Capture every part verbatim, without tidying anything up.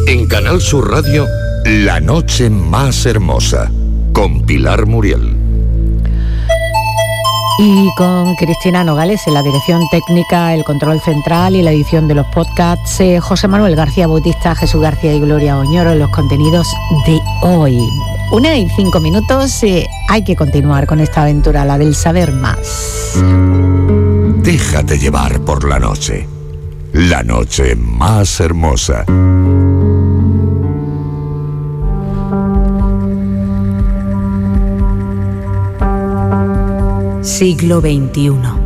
En Canal Sur Radio, La Noche Más Hermosa, con Pilar Muriel. Y con Cristina Nogales en la dirección técnica, el control central y la edición de los podcasts, eh, José Manuel García Bautista, Jesús García y Gloria Oñoro en los contenidos de hoy. Una y cinco minutos, eh, hay que continuar con esta aventura, la del saber más. Déjate llevar por la noche, la noche más hermosa. Siglo veintiuno.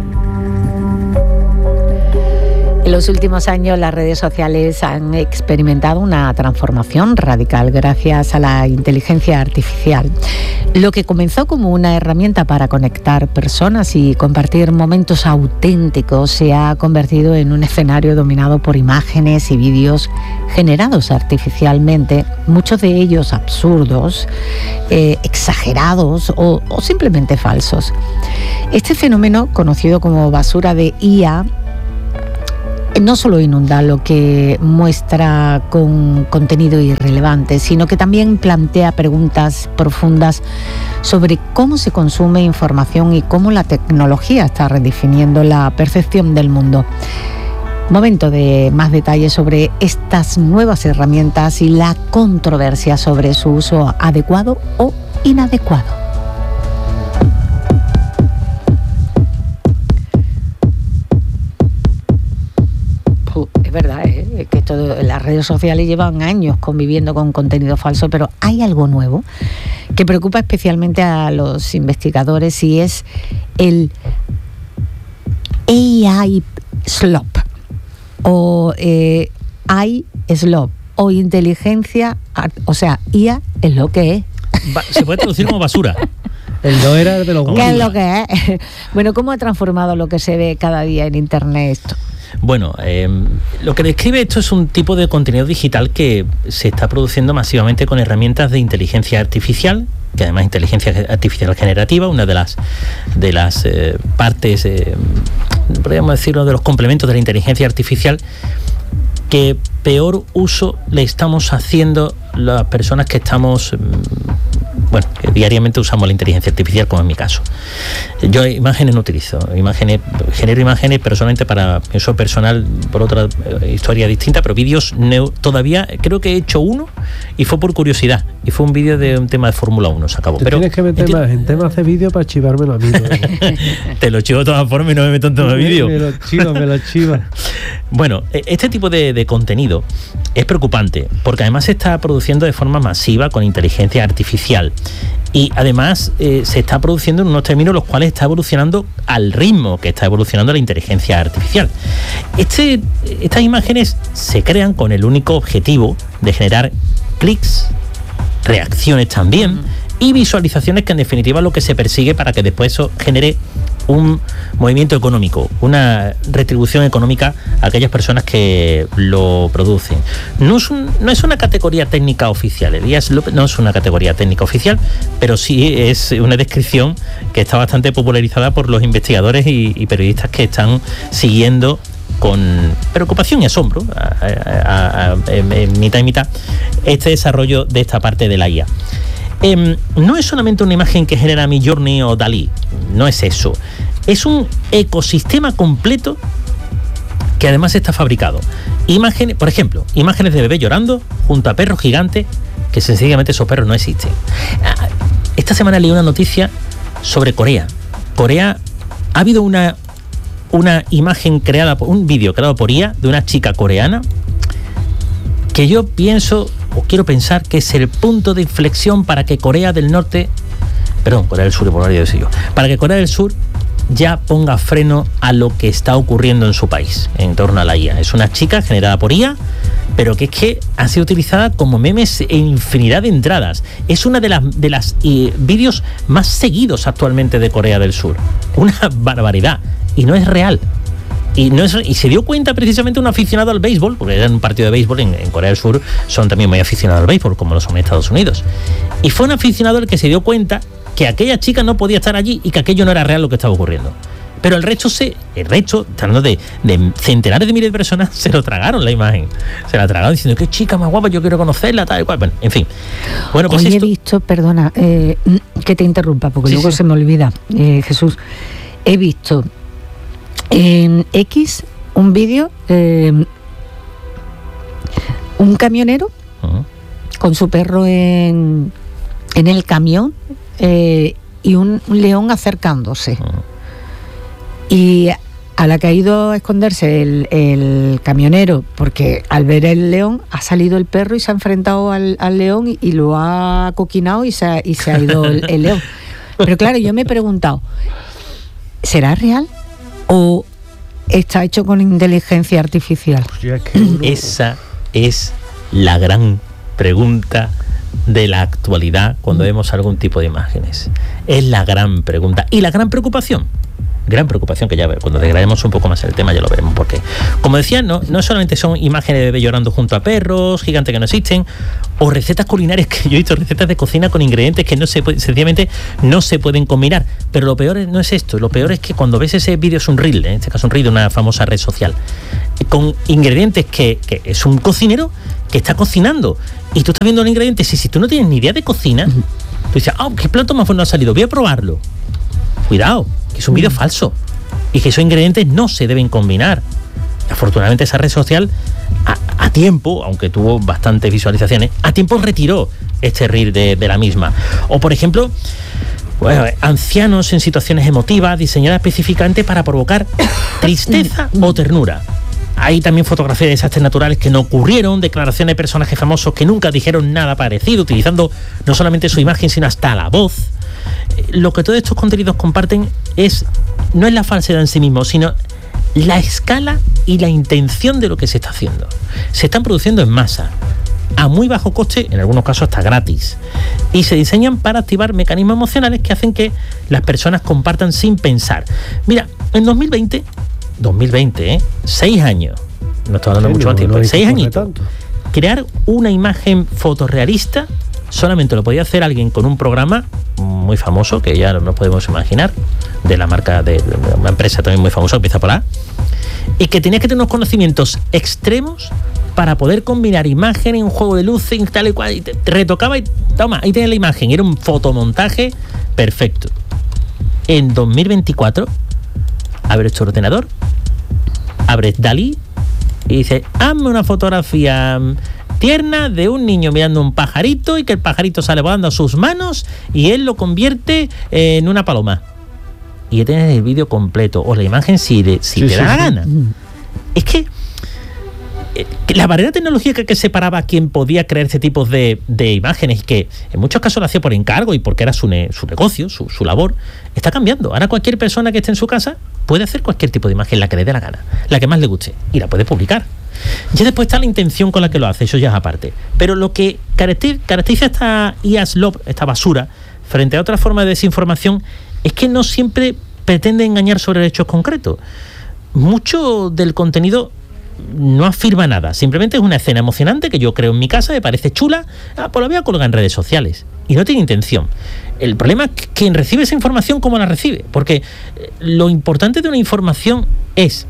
En los últimos años las redes sociales han experimentado una transformación radical gracias a la inteligencia artificial. Lo que comenzó como una herramienta para conectar personas y compartir momentos auténticos se ha convertido en un escenario dominado por imágenes y vídeos generados artificialmente, muchos de ellos absurdos, eh, exagerados o, o simplemente falsos. Este fenómeno, conocido como basura de I A, no solo inunda lo que muestra con contenido irrelevante, sino que también plantea preguntas profundas sobre cómo se consume información y cómo la tecnología está redefiniendo la percepción del mundo. Momento de más detalles sobre estas nuevas herramientas y la controversia sobre su uso adecuado o inadecuado. Es verdad, ¿eh? que todo, las redes sociales llevan años conviviendo con contenido falso, pero hay algo nuevo que preocupa especialmente a los investigadores y es el A I slop o eh, A I slop o inteligencia, o sea, I A es lo que es. Se puede traducir como basura. El no era de los ¿Qué es lo que es? Bueno, ¿cómo ha transformado lo que se ve cada día en Internet esto? Bueno, eh, lo que describe esto es un tipo de contenido digital que se está produciendo masivamente con herramientas de inteligencia artificial, que además es inteligencia artificial generativa, una de las de las eh, partes, eh, podríamos decir, uno de los complementos de la inteligencia artificial que peor uso le estamos haciendo las personas que estamos, bueno, que diariamente usamos la inteligencia artificial, como en mi caso. Yo imágenes no utilizo, imágenes, genero imágenes, pero solamente para uso personal, por otra eh, historia distinta, pero vídeos neo, todavía creo que he hecho uno y fue por curiosidad, y fue un vídeo de un tema de Fórmula uno, se acabó. Te pero tienes que meter más en temas de vídeo para chivármelo a mí, ¿no? Te lo chivo de todas formas y no me meto en temas de vídeo. Me lo chiva, me lo chiva. Bueno, este tipo de, de contenido es preocupante porque además se está produciendo de forma masiva con inteligencia artificial y además eh, se está produciendo en unos términos los cuales está evolucionando al ritmo que está evolucionando la inteligencia artificial. Este, estas imágenes se crean con el único objetivo de generar clics, reacciones también y visualizaciones, que en definitiva es lo que se persigue para que después eso genere un movimiento económico, una retribución económica a aquellas personas que lo producen. No es, un, no es una categoría técnica oficial, Elías López no es una categoría técnica oficial, pero sí es una descripción que está bastante popularizada por los investigadores y, y periodistas que están siguiendo con preocupación y asombro, a, a, a, en, en mitad y mitad, este desarrollo de esta parte de la I A. Eh, no es solamente una imagen que genera Midjourney o Dalí, no es eso. Es un ecosistema completo que además está fabricado. Imágenes, por ejemplo, imágenes de bebés llorando junto a perros gigantes, que sencillamente esos perros no existen. Esta semana leí una noticia sobre Corea. Corea, ha habido una, una imagen creada, por, un vídeo creado por I A de una chica coreana que yo pienso, o quiero pensar, que es el punto de inflexión para que Corea del Norte, perdón, Corea del Sur, por varios decir yo, para que Corea del Sur ya ponga freno a lo que está ocurriendo en su país en torno a la I A. Es una chica generada por I A, pero que es que ha sido utilizada como memes en infinidad de entradas. Es una de las de las eh, vídeos más seguidos actualmente de Corea del Sur. Una barbaridad. Y no es real. Y, no es, y se dio cuenta precisamente un aficionado al béisbol, porque era un partido de béisbol en, en Corea del Sur, son también muy aficionados al béisbol, como lo son en Estados Unidos. Y fue un aficionado el que se dio cuenta que aquella chica no podía estar allí y que aquello no era real lo que estaba ocurriendo. Pero el resto, se, el resto, hablando de, de centenares de miles de personas, se lo tragaron la imagen. Se la tragaron diciendo, qué chica más guapa, yo quiero conocerla, tal y cual. Bueno, en fin. Bueno, pues Hoy esto... he visto, perdona, eh, que te interrumpa, porque Sí, luego sí. se me olvida, eh, Jesús. He visto en X un vídeo, eh, un camionero Uh-huh. con su perro en, en el camión eh, y un, un león acercándose. Uh-huh. Y a la que ha ido a esconderse el, el camionero, porque al ver el león ha salido el perro y se ha enfrentado al, al león y, y lo ha coquinado y se ha, y se ha ido el, el león. Pero claro, yo me he preguntado, ¿será real o está hecho con inteligencia artificial? Pues ya es que uno- Esa es la gran pregunta de la actualidad cuando vemos algún tipo de imágenes. Es la gran pregunta y la gran preocupación. Gran preocupación que ya ver, cuando desgranemos un poco más el tema ya lo veremos porque, como decía, no, no solamente son imágenes de bebés llorando junto a perros, gigantes que no existen, o recetas culinarias que yo he visto, recetas de cocina con ingredientes que no se pueden, sencillamente no se pueden combinar. Pero lo peor no es esto, lo peor es que cuando ves ese vídeo, es un reel, en este caso un reel de una famosa red social, con ingredientes que, que es un cocinero que está cocinando y tú estás viendo los ingredientes y si tú no tienes ni idea de cocina, tú dices, ah, oh, qué plato más bueno ha salido, voy a probarlo. Cuidado, que es un vídeo falso y que esos ingredientes no se deben combinar. Afortunadamente esa red social a, a tiempo, aunque tuvo bastantes visualizaciones, a tiempo retiró este reel de, de la misma. O por ejemplo, bueno, ancianos en situaciones emotivas diseñadas específicamente para provocar tristeza o ternura. Hay también fotografías de desastres naturales que no ocurrieron, declaraciones de personajes famosos que nunca dijeron nada parecido, utilizando no solamente su imagen, sino hasta la voz. Lo que todos estos contenidos comparten es no es la falsedad en sí mismo, sino la escala y la intención de lo que se está haciendo. Se están produciendo en masa, a muy bajo coste, en algunos casos hasta gratis, y se diseñan para activar mecanismos emocionales que hacen que las personas compartan sin pensar. Mira, en dos mil veinte, dos mil veinte, ¿eh? seis años, no estoy hablando Sí, mucho no, más tiempo, no hay que seis correr añitos, tanto. crear una imagen fotorrealista solamente lo podía hacer alguien con un programa muy famoso, que ya no podemos imaginar, de la marca de, de una empresa también muy famosa, que empieza por A, y que tenía que tener unos conocimientos extremos para poder combinar imágenes, un juego de luces y tal y cual, y te, te retocaba y toma, ahí tienes la imagen, era un fotomontaje perfecto. En dos mil veinticuatro, abres tu ordenador, abres Dalí y dices, hazme una fotografía tierna de un niño mirando un pajarito y que el pajarito sale volando a sus manos y él lo convierte en una paloma. Y ya tienes el vídeo completo o la imagen si, de, si Sí, te sí, da la sí. gana. Es que eh, que la barrera tecnológica que separaba a quien podía crear este tipo de, de imágenes, que en muchos casos lo hacía por encargo y porque era su, ne, su negocio, su, su labor, está cambiando. Ahora cualquier persona que esté en su casa puede hacer cualquier tipo de imagen, la que le dé la gana, la que más le guste, y la puede publicar. Ya después está la intención con la que lo hace, eso ya es aparte. Pero lo que caracteriza, caracteriza esta I A S L O B, esta basura, frente a otra forma de desinformación, es que no siempre pretende engañar sobre hechos concretos. Mucho del contenido no afirma nada, simplemente es una escena emocionante que yo creo en mi casa, me parece chula, ah, pues la voy a colgar en redes sociales y no tiene intención. El problema es que quien recibe esa información, ¿cómo la recibe? Porque lo importante de una información es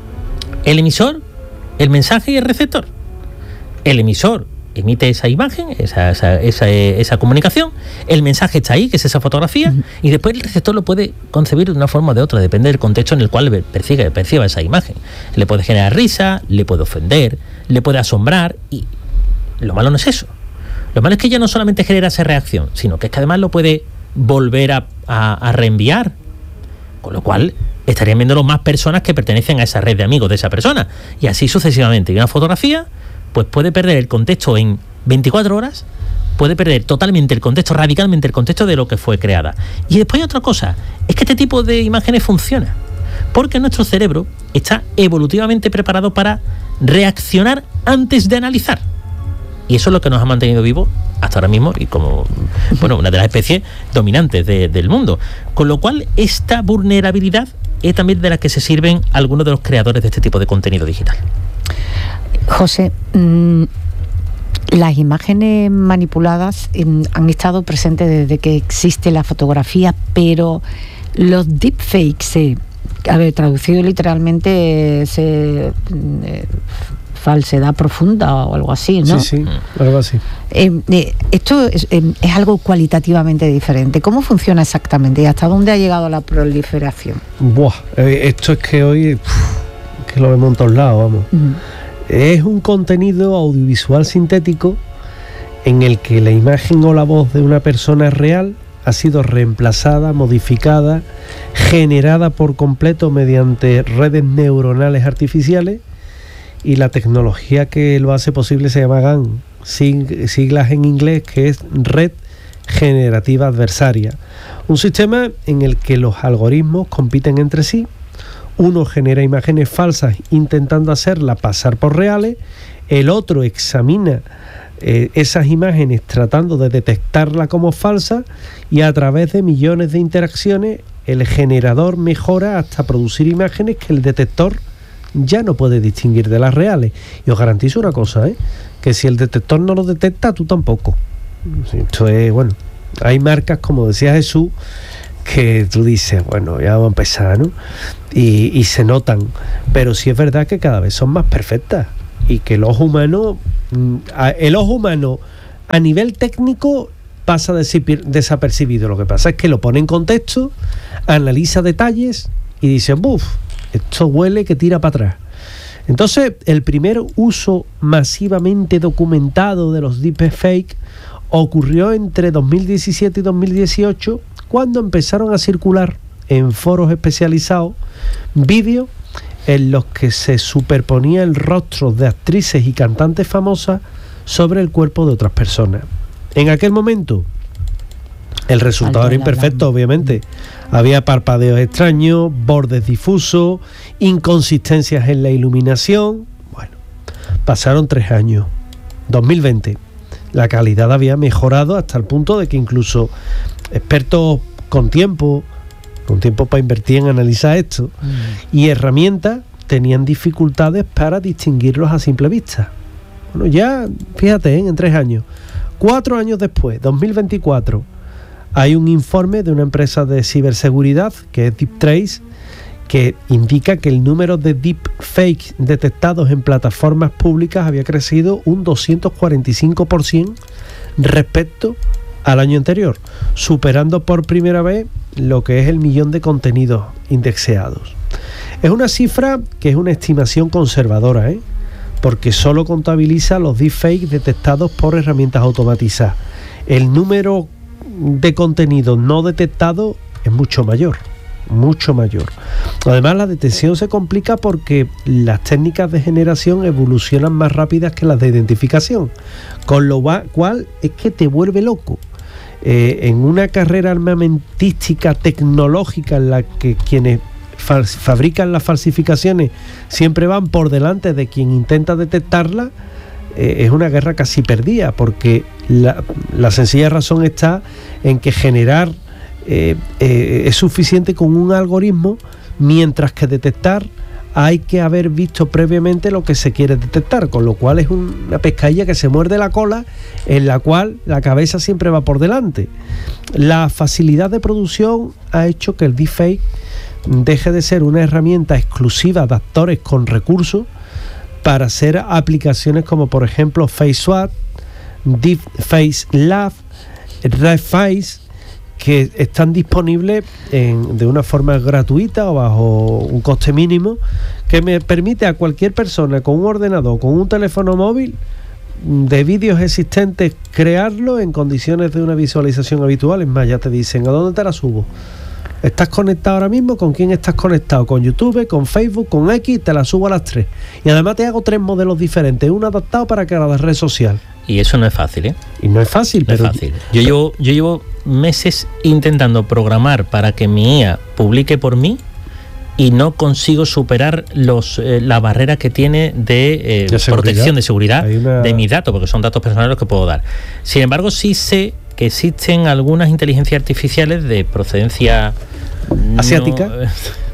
el emisor, el mensaje y el receptor. El emisor emite esa imagen, esa, esa, esa, esa comunicación, el mensaje está ahí, que es esa fotografía, uh-huh. y después el receptor lo puede concebir de una forma o de otra, depende del contexto en el cual perciba, perciba esa imagen. Le puede generar risa, le puede ofender, le puede asombrar, y lo malo no es eso. Lo malo es que ya no solamente genera esa reacción, sino que es que además lo puede volver a, a, a reenviar, con lo cual estarían viéndolo más personas que pertenecen a esa red de amigos de esa persona, y así sucesivamente. Y una fotografía pues puede perder el contexto en veinticuatro horas, puede perder totalmente el contexto, radicalmente el contexto de lo que fue creada. Y después hay otra cosa, es que este tipo de imágenes funciona, porque nuestro cerebro está evolutivamente preparado para reaccionar antes de analizar. Y eso es lo que nos ha mantenido vivos hasta ahora mismo y como, bueno, una de las especies dominantes de, del mundo. Con lo cual, esta vulnerabilidad es también de la que se sirven algunos de los creadores de este tipo de contenido digital. José, mmm, las imágenes manipuladas eh, han estado presentes desde que existe la fotografía, pero los deepfakes, eh, A ver, traducido literalmente es eh, eh, falsedad profunda o algo así, ¿no? Sí, sí, algo así. Eh, eh, esto es, eh, es algo cualitativamente diferente. ¿Cómo funciona exactamente y hasta dónde ha llegado la proliferación? Buah, eh, esto es que hoy uf, que lo vemos en todos lados, vamos. Uh-huh. Es un contenido audiovisual sintético en el que la imagen o la voz de una persona real ha sido reemplazada, modificada, generada por completo mediante redes neuronales artificiales, y la tecnología que lo hace posible se llama GAN, siglas en inglés, que es Red Generativa Adversaria. Un sistema en el que los algoritmos compiten entre sí. Uno genera imágenes falsas intentando hacerlas pasar por reales, el otro examina Eh, esas imágenes tratando de detectarla como falsa, y a través de millones de interacciones el generador mejora hasta producir imágenes que el detector ya no puede distinguir de las reales. Y os garantizo una cosa, ¿eh? que si el detector no lo detecta, tú tampoco. Sí, esto es, bueno, hay marcas, como decía Jesús, que tú dices, bueno, ya vamos a empezar, ¿no? Y, y se notan, pero sí es verdad que cada vez son más perfectas, y que el ojo humano el ojo humano a nivel técnico pasa desapercibido. Lo que pasa es que lo pone en contexto, analiza detalles y dice, buf, esto huele que tira para atrás. Entonces, el primer uso masivamente documentado de los deepfake ocurrió entre dos mil diecisiete y dos mil dieciocho, cuando empezaron a circular en foros especializados vídeos en los que se superponía el rostro de actrices y cantantes famosas sobre el cuerpo de otras personas. En aquel momento, el resultado era imperfecto, obviamente. Había parpadeos extraños, bordes difusos, inconsistencias en la iluminación. Bueno, pasaron tres años. dos mil veinte. La calidad había mejorado hasta el punto de que incluso expertos con tiempo... con tiempo para invertir en analizar esto, mm. y herramientas, tenían dificultades para distinguirlos a simple vista. Bueno, ya, fíjate, ¿eh? en tres años. Cuatro años después, dos mil veinticuatro, hay un informe de una empresa de ciberseguridad, que es DeepTrace, que indica que el número de deepfakes detectados en plataformas públicas había crecido un doscientos cuarenta y cinco por ciento respecto al año anterior, superando por primera vez lo que es el millón de contenidos indexeados. Es una cifra que es una estimación conservadora, ¿eh? porque solo contabiliza los deepfakes detectados por herramientas automatizadas. El número de contenidos no detectados es mucho mayor, mucho mayor. Además, la detección se complica porque las técnicas de generación evolucionan más rápidas que las de identificación, con lo cual es que te vuelve loco. Eh, en una carrera armamentística tecnológica en la que quienes fa- fabrican las falsificaciones siempre van por delante de quien intenta detectarla, eh, es una guerra casi perdida, porque la, la sencilla razón está en que generar eh, eh, es suficiente con un algoritmo, mientras que detectar hay que haber visto previamente lo que se quiere detectar, con lo cual es una pescadilla que se muerde la cola, en la cual la cabeza siempre va por delante. La facilidad de producción ha hecho que el deepfake deje de ser una herramienta exclusiva de actores con recursos para hacer aplicaciones como, por ejemplo, FaceSwap, Deepface Lab, RedFace, que están disponibles en, de una forma gratuita o bajo un coste mínimo, que me permite a cualquier persona con un ordenador, con un teléfono móvil, de vídeos existentes, crearlo en condiciones de una visualización habitual. Es más, ya te dicen, ¿a dónde te la subo? ¿Estás conectado ahora mismo? ¿Con quién estás conectado? ¿Con YouTube? ¿Con Facebook? ¿Con X? Te la subo a las tres. Y además te hago tres modelos diferentes, uno adaptado para cada red social. Y eso no es fácil, ¿eh? Y no es fácil, no pero... es fácil. Yo llevo, yo llevo meses intentando programar para que mi I A publique por mí y no consigo superar los eh, la barrera que tiene de, eh, de protección, de seguridad una... de mis datos, porque son datos personales los que puedo dar. Sin embargo, sí sé que existen algunas inteligencias artificiales de procedencia asiática. No,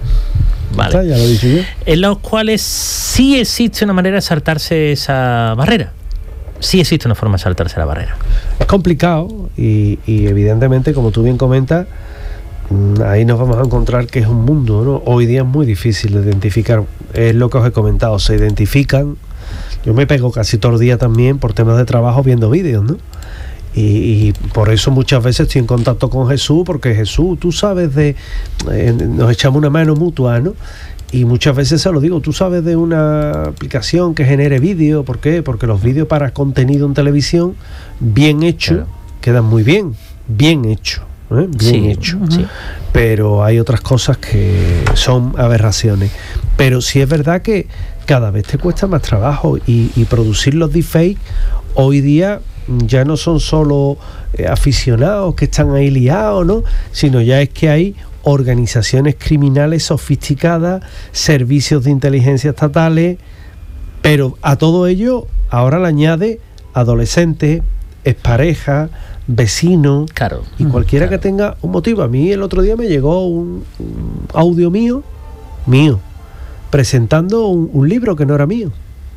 vale. Ya lo he dicho yo. En los cuales sí existe una manera de saltarse esa barrera. Sí existe una forma de saltarse la barrera. Es complicado y, y evidentemente, como tú bien comentas, ahí nos vamos a encontrar que es un mundo, ¿no? Hoy día es muy difícil de identificar, es lo que os he comentado, se identifican. Yo me pego casi todo el día también por temas de trabajo viendo vídeos, ¿no? Y, y por eso muchas veces estoy en contacto con Jesús, porque Jesús, tú sabes de... Eh, nos echamos una mano mutua, ¿no? Y muchas veces se lo digo, tú sabes de una aplicación que genere vídeo. ¿Por qué? Porque los vídeos para contenido en televisión, bien hecho, claro, quedan muy bien, bien hecho, ¿eh? Bien sí, hecho. Sí. Pero hay otras cosas que son aberraciones. Pero sí es verdad que cada vez te cuesta más trabajo y, y producir los deepfakes hoy día ya no son solo eh, aficionados que están ahí liados, ¿no? Sino ya es que hay organizaciones criminales sofisticadas, servicios de inteligencia estatales, pero a todo ello ahora le añade adolescentes, exparejas, vecinos, claro, y cualquiera claro. que tenga un motivo. A mí el otro día me llegó un, un audio mío, mío, presentando un, un libro que no era mío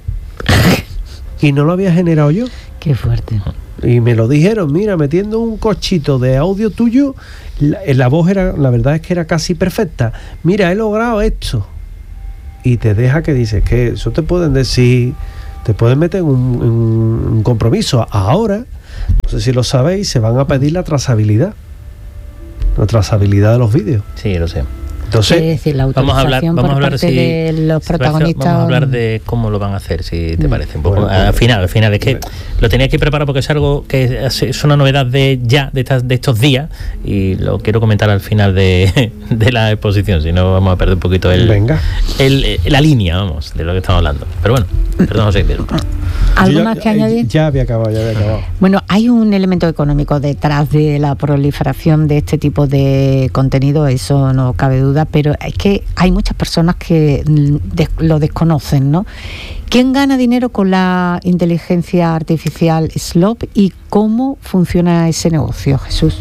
y no lo había generado yo. Qué fuerte. Y me lo dijeron, mira, metiendo un cochito de audio tuyo, la, la voz era, la verdad es que era casi perfecta. Mira, he logrado esto. Y te deja que dices que eso te pueden decir, te pueden meter en un, en un compromiso. Ahora, no sé si lo sabéis, se van a pedir la trazabilidad. La trazabilidad de los vídeos. Sí, lo sé. Entonces, decir, la vamos a hablar, vamos a hablar si, de los protagonistas. Vamos a hablar de cómo lo van a hacer, si te parece. Un poco, bueno, al final, al final es que bueno. Lo tenía que preparar porque es algo que es una novedad de ya, de, estas, de estos días, y lo quiero comentar al final de, de la exposición, si no vamos a perder un poquito el, Venga. el, el la línea, vamos, de lo que estamos hablando. Pero bueno, perdón, José. ¿Algo ya, más que añadir? Ya había acabado, ya había acabado. Bueno, hay un elemento económico detrás de la proliferación de este tipo de contenido, eso no cabe duda, pero es que hay muchas personas que des- lo desconocen, ¿no? ¿Quién gana dinero con la inteligencia artificial Slope y cómo funciona ese negocio, Jesús?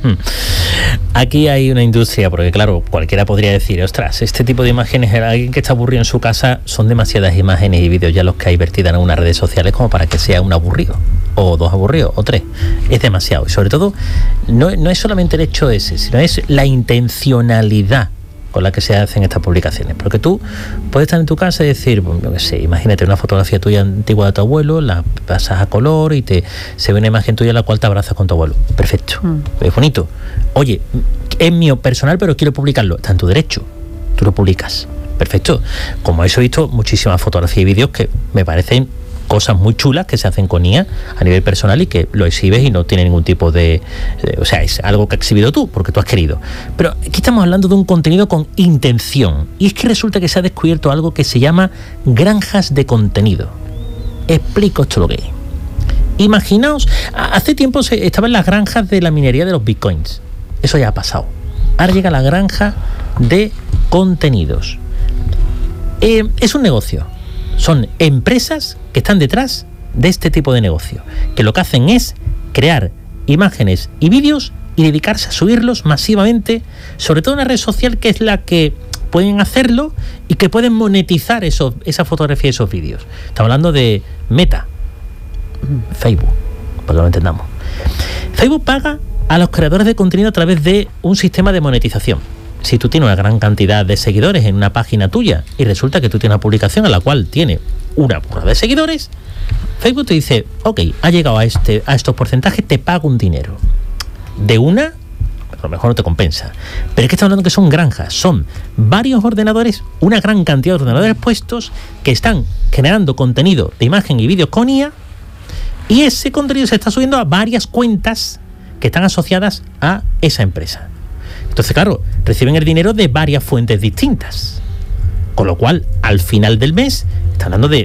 Aquí hay una industria, porque claro, cualquiera podría decir, ostras, este tipo de imágenes, alguien que está aburrido en su casa, son demasiadas imágenes y vídeos ya los que hay vertidas en unas redes sociales como para que sea un aburrido, o dos aburridos, o tres. Es demasiado. Y sobre todo, no, no es solamente el hecho ese, sino es la intencionalidad con la que se hacen estas publicaciones, porque tú puedes estar en tu casa y decir, pues, yo qué sé, imagínate una fotografía tuya antigua de tu abuelo, la pasas a color y te se ve una imagen tuya en la cual te abrazas con tu abuelo. Perfecto, mm. es bonito. Oye, es mío personal, pero quiero publicarlo. Está en tu derecho, tú lo publicas. Perfecto. Como eso he visto muchísimas fotografías y vídeos que me parecen cosas muy chulas que se hacen con I A a nivel personal y que lo exhibes y no tiene ningún tipo de, de... O sea, es algo que has exhibido tú, porque tú has querido. Pero aquí estamos hablando de un contenido con intención. Y es que resulta que se ha descubierto algo que se llama granjas de contenido. Explico esto lo que es. Imaginaos, hace tiempo se, estaban las granjas de la minería de los bitcoins. Eso ya ha pasado. Ahora llega la granja de contenidos. Eh, es un negocio. Son empresas que están detrás de este tipo de negocio, que lo que hacen es crear imágenes y vídeos y dedicarse a subirlos masivamente, sobre todo en una red social que es la que pueden hacerlo y que pueden monetizar eso, esa fotografía y esos vídeos. Estamos hablando de Meta, Facebook, para que lo entendamos. Facebook paga a los creadores de contenido a través de un sistema de monetización. Si tú tienes una gran cantidad de seguidores en una página tuya y resulta que tú tienes una publicación a la cual tiene una burra de seguidores, Facebook te dice, ok, ha llegado a, este, a estos porcentajes, te pago un dinero. De una, a lo mejor no te compensa. Pero es que estamos hablando que son granjas, son varios ordenadores, una gran cantidad de ordenadores puestos que están generando contenido de imagen y vídeos con I A, y ese contenido se está subiendo a varias cuentas que están asociadas a esa empresa. Entonces, claro, reciben el dinero de varias fuentes distintas. Con lo cual, al final del mes, están hablando de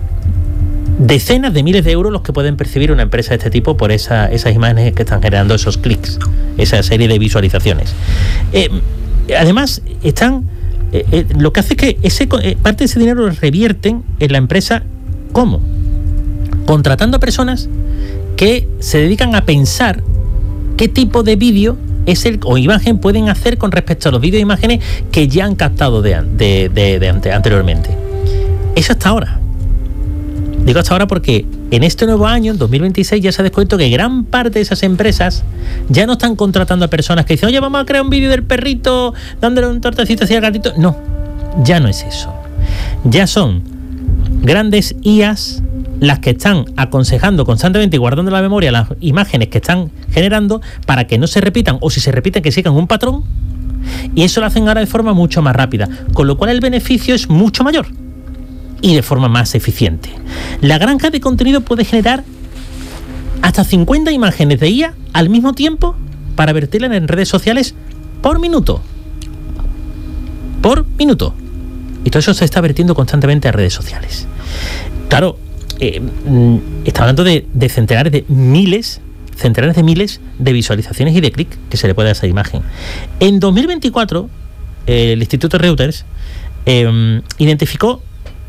decenas de miles de euros los que pueden percibir una empresa de este tipo por esa, esas imágenes que están generando esos clics, esa serie de visualizaciones. Eh, además, están eh, eh, lo que hace es que ese, eh, parte de ese dinero lo revierten en la empresa. ¿Cómo? Contratando a personas que se dedican a pensar qué tipo de vídeo es el, o imagen pueden hacer con respecto a los vídeos e imágenes que ya han captado de, de, de, de ante, anteriormente. Eso hasta ahora. Digo hasta ahora porque en este nuevo año, en dos mil veintiséis, ya se ha descubierto que gran parte de esas empresas ya no están contratando a personas que dicen, oye, vamos a crear un vídeo del perrito dándole un tortecito hacia el gatito. No, ya no es eso. Ya son grandes I As las que están aconsejando constantemente y guardando en la memoria las imágenes que están generando para que no se repitan, o si se repiten que sigan un patrón, y eso lo hacen ahora de forma mucho más rápida, con lo cual el beneficio es mucho mayor y de forma más eficiente. La granja de contenido puede generar hasta cincuenta imágenes de I A al mismo tiempo para vertirlas en redes sociales por minuto. Por minuto. Y todo eso se está vertiendo constantemente a redes sociales. Claro, eh, está hablando de, de centenares de miles, centenares de miles de visualizaciones y de clics que se le puede dar a esa imagen. En dos mil veinticuatro, eh, el Instituto Reuters eh, identificó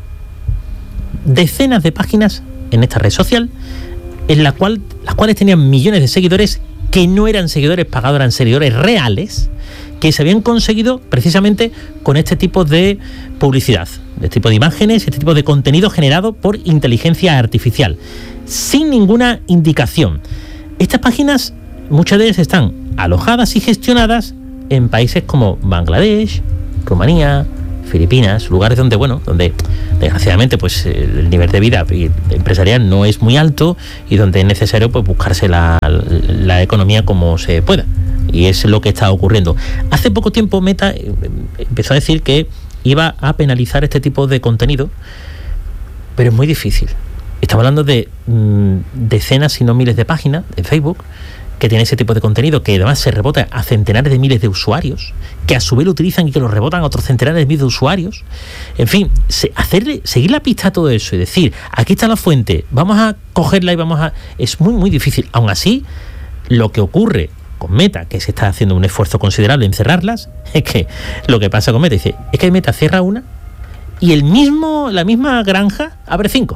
decenas de páginas en esta red social en la cual, las cuales tenían millones de seguidores que no eran seguidores pagados, eran seguidores reales que se habían conseguido precisamente con este tipo de publicidad, de este tipo de imágenes, este tipo de contenido generado por inteligencia artificial, sin ninguna indicación. Estas páginas, muchas de ellas están alojadas y gestionadas en países como Bangladesh, Rumanía, Filipinas, lugares donde, bueno, donde desgraciadamente pues el nivel de vida empresarial no es muy alto y donde es necesario pues buscarse la, la economía como se pueda. Y es lo que está ocurriendo. Hace poco tiempo Meta empezó a decir que iba a penalizar este tipo de contenido, pero es muy difícil. Estamos hablando de mmm, decenas, si no miles de páginas en Facebook que tienen ese tipo de contenido, que además se rebota a centenares de miles de usuarios, que a su vez lo utilizan y que lo rebotan a otros centenares de miles de usuarios. En fin, se, hacerle, seguir la pista a todo eso y decir, aquí está la fuente, vamos a cogerla y vamos a... Es muy, muy difícil. Aún así, lo que ocurre con Meta, que se está haciendo un esfuerzo considerable en cerrarlas, es que lo que pasa con Meta, dice, es que Meta cierra una y el mismo, la misma granja abre cinco.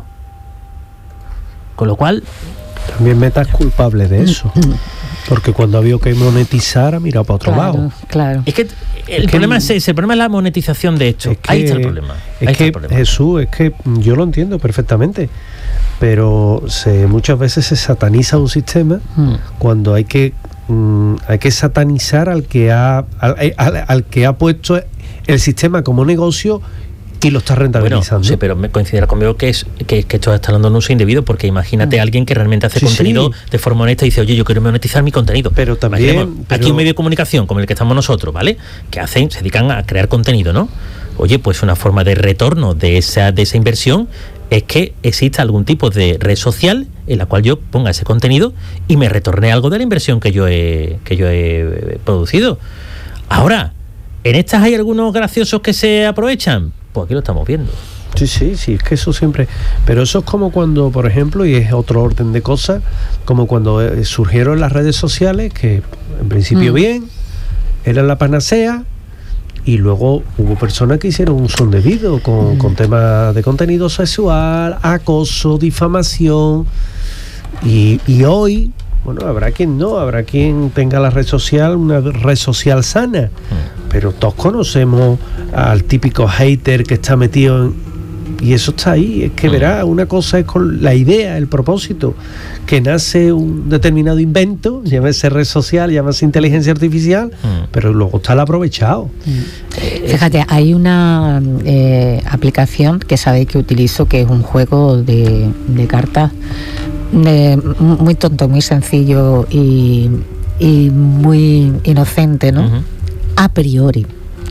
Con lo cual... También Meta es culpable de eso. Porque cuando ha habido que monetizar ha mirado para otro claro, lado. Claro. Es que el es problema que, es ese, el problema es la monetización de esto. Es que, Ahí está el problema. Es Ahí que, está el problema. Jesús, es que yo lo entiendo perfectamente, pero se, muchas veces se sataniza un sistema hmm. cuando hay que mm, hay que satanizar al que ha al, al, al que ha puesto el sistema como negocio y lo está rentabilizando. Bueno, sí, pero me coincidirá conmigo que es que, que esto está dando un uso indebido, porque imagínate a alguien que realmente hace sí, contenido sí. de forma honesta y dice, oye, yo quiero monetizar mi contenido. Pero también... Pero... Aquí un medio de comunicación como el que estamos nosotros, ¿vale? Que hacen, se dedican a crear contenido, ¿no? Oye, pues una forma de retorno de esa, de esa inversión es que exista algún tipo de red social en la cual yo ponga ese contenido y me retorne algo de la inversión que yo he, que yo he producido. Ahora, ¿en estas hay algunos graciosos que se aprovechan? Pues aquí lo estamos viendo. Sí, sí, sí, es que eso siempre... Pero eso es como cuando, por ejemplo, y es otro orden de cosas, como cuando eh, surgieron las redes sociales, que en principio mm. bien, eran la panacea, y luego hubo personas que hicieron un uso indebido con, mm. con temas de contenido sexual, acoso, difamación, y, y hoy... Bueno, habrá quien no, habrá quien tenga la red social, una red social sana, mm. pero todos conocemos al típico hater que está metido en... Y eso está ahí, es que mm. verá, una cosa es con la idea, el propósito, que nace un determinado invento, llámese red social, llámese inteligencia artificial, mm. pero luego está el aprovechado. Mm. Fíjate, hay una eh, aplicación que sabéis que utilizo, que es un juego de, de cartas, De, muy tonto, muy sencillo y, y muy inocente, ¿no? Uh-huh. A priori.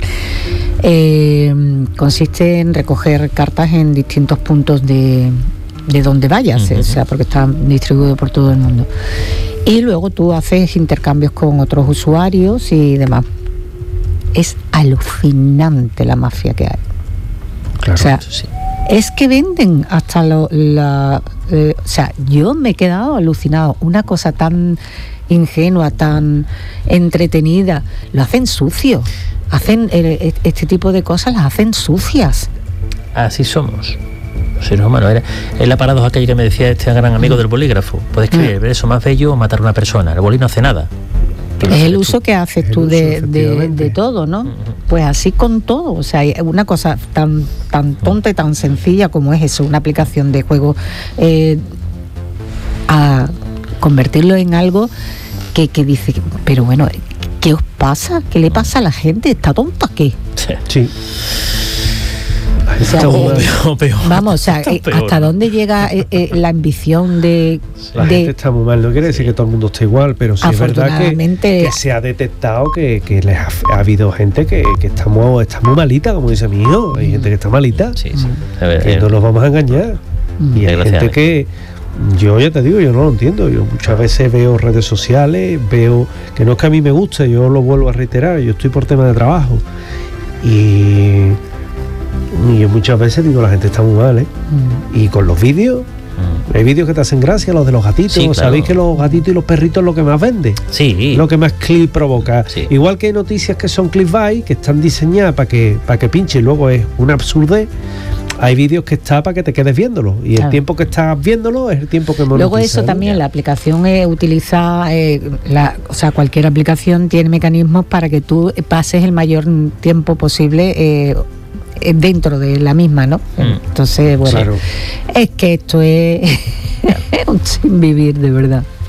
Eh, consiste en recoger cartas en distintos puntos de, de donde vayas, uh-huh. o sea, porque está distribuido por todo el mundo. Y luego tú haces intercambios con otros usuarios y demás. Es alucinante la mafia que hay. Claro, o sea, sí. Es que venden hasta lo, la... Eh, o sea, yo me he quedado alucinado. Una cosa tan ingenua, tan entretenida. Lo hacen sucio. Hacen eh, este tipo de cosas, las hacen sucias. Así somos. Los seres humanos. Es la paradoja aquella que me decía este gran amigo del bolígrafo. Puedes escribir mm. eso más bello o matar a una persona. El bolí no hace nada. Es el uso que haces tú de, de, de todo, ¿no? Pues así con todo, o sea, una cosa tan tan tonta y tan sencilla como es eso, una aplicación de juego, eh, a convertirlo en algo que, que dice, pero bueno, ¿qué os pasa? ¿Qué le pasa a la gente? ¿Está tonta qué? Sí. O sea, O eh, peor, peor. vamos, o sea, Está eh, peor. ¿hasta dónde llega eh, eh, la ambición de, La de gente está muy mal, no quiere decir que todo el mundo esté igual, pero sí es verdad que, Afortunadamente- que se ha detectado que, que les ha, ha habido gente que, que está, muy, está muy malita, como dice mi hijo. Hay gente que está malita, Sí, sí. A ver, que eh, no nos vamos a engañar. Mm. Y hay gente Desgraciadamente. que, yo ya te digo, yo no lo entiendo. Yo muchas veces veo redes sociales, veo que no es que a mí me guste, yo lo vuelvo a reiterar, yo estoy por tema de trabajo. Y, y yo muchas veces digo, la gente está muy mal, ¿eh? Mm. Y con los vídeos, mm. hay vídeos que te hacen gracia, los de los gatitos. Sí, claro. Sabéis que los gatitos y los perritos es lo que más vende. Sí. Lo que más clic provoca. Sí. Igual que hay noticias que son clickbait, que están diseñadas para que, para que pinche y luego es una absurdez. Hay vídeos que está para que te quedes viéndolo. Y Claro. el tiempo que estás viéndolo es el tiempo que monetiza. Luego eso ¿no? también, la aplicación eh, utiliza, eh, la, o sea, cualquier aplicación tiene mecanismos para que tú pases el mayor tiempo posible eh, eh, dentro de la misma, ¿no? Mm. Entonces, bueno, Claro. es que esto es un sin vivir, de verdad.